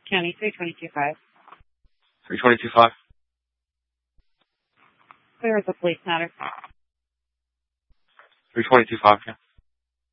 County, 3225. 3225. Clear as a police matter. 3225, yeah.